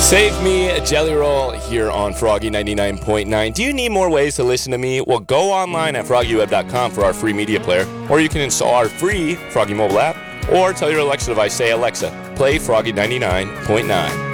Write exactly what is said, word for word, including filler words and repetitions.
Save me a jelly roll here on Froggy ninety-nine point nine. Do you need more ways to listen to me? Well, go online at froggy web dot com for our free media player, or you can install our free Froggy mobile app, or tell your Alexa device, say, Alexa, play Froggy ninety-nine point nine.